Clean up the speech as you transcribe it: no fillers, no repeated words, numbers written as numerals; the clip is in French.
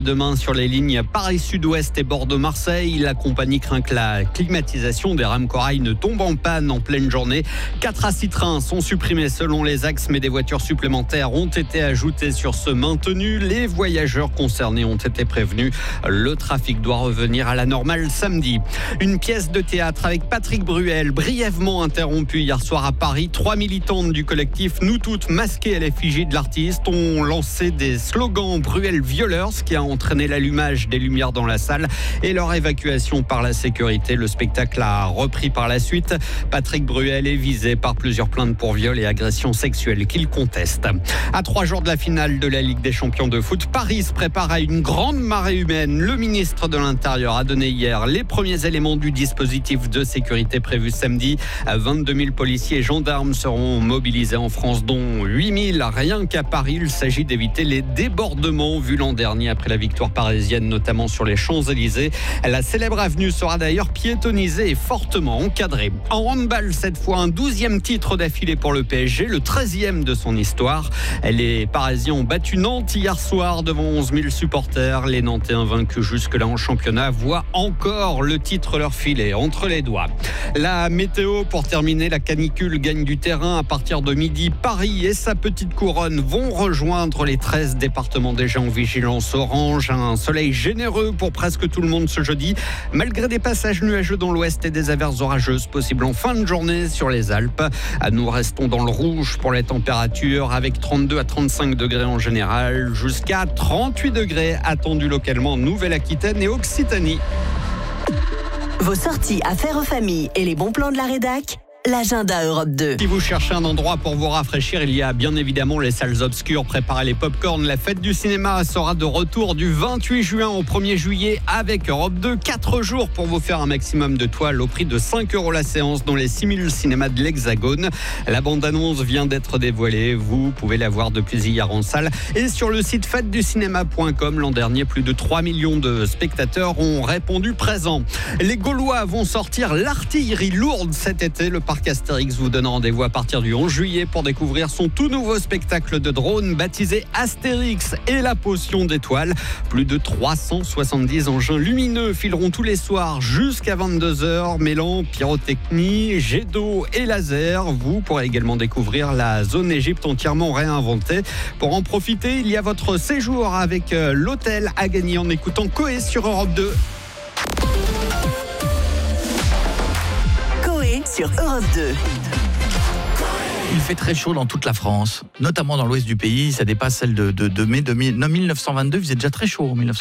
Demain sur les lignes Paris-Sud-Ouest et Bordeaux-Marseille, la compagnie craint que la climatisation des rames corail ne tombe en panne en pleine journée. 4 à 6 trains sont supprimés selon les axes, mais des voitures supplémentaires ont été ajoutées sur ceux maintenus. Les voyageurs concernés ont été prévenus. Le trafic doit revenir à la normale samedi. Une pièce de théâtre avec Patrick Bruel, brièvement interrompue hier soir à Paris. 3 militantes du collectif Nous Toutes, masquées à l'effigie de l'artiste, ont lancé des slogans Bruel violeurs, ce qui a entraîné l'allumage des lumières dans la salle et leur évacuation par la sécurité. Le spectacle a repris par la suite. Patrick Bruel est visé par plusieurs plaintes pour viol et agression sexuelle qu'il conteste. À 3 jours de la finale de la Ligue des champions de foot, Paris se prépare à une grande marée humaine. Le ministre de l'Intérieur a donné hier les premiers éléments du dispositif de sécurité prévu samedi. 22 000 policiers et gendarmes seront mobilisés en France, dont 8 000 rien qu'à Paris. Il s'agit d'éviter les débordements vus l'an dernier après la victoire parisienne, notamment sur les Champs-Élysées. La célèbre avenue sera d'ailleurs piétonnisée et fortement encadrée. En handball, cette fois, un 12e titre d'affilée pour le PSG, le 13e de son histoire. Les Parisiens ont battu Nantes hier soir devant 11 000 supporters. Les Nantais invaincus jusque-là en championnat voient encore le titre leur filer entre les doigts. La météo, pour terminer, la canicule gagne du terrain à partir de midi. Paris et sa petite couronne vont rejoindre les 13 départements déjà en vigilance orange. Un soleil généreux pour presque tout le monde ce jeudi, malgré des passages nuageux dans l'ouest et des averses orageuses possibles en fin de journée sur les Alpes. Nous restons dans le rouge pour les températures, avec 32 à 35 degrés en général, jusqu'à 38 degrés attendus localement en Nouvelle-Aquitaine et Occitanie. Vos sorties affaires aux familles et les bons plans de la rédac, l'agenda Europe 2. Si vous cherchez un endroit pour vous rafraîchir, il y a bien évidemment les salles obscures. Préparez les pop-corn. La fête du cinéma sera de retour du 28 juin au 1er juillet avec Europe 2. 4 jours pour vous faire un maximum de toiles au prix de 5 € la séance dans les 6000 cinémas de l'Hexagone. La bande-annonce vient d'être dévoilée. Vous pouvez la voir depuis hier en salle. Et sur le site fêteducinéma.com, l'an dernier, plus de 3 millions de spectateurs ont répondu présent. Les Gaulois vont sortir l'artillerie lourde cet été. Le parc Astérix vous donne rendez-vous à partir du 11 juillet pour découvrir son tout nouveau spectacle de drone baptisé Astérix et la potion d'étoiles. Plus de 370 engins lumineux fileront tous les soirs jusqu'à 22h, mêlant pyrotechnie, jet d'eau et laser. Vous pourrez également découvrir la zone Égypte entièrement réinventée. Pour en profiter, il y a votre séjour avec l'hôtel à gagner en écoutant Coé sur Europe 2. Sur Europe 2. Il fait très chaud dans toute la France, notamment dans l'ouest du pays. Ça dépasse celle de mai 1922. Il faisait déjà très chaud en 1922.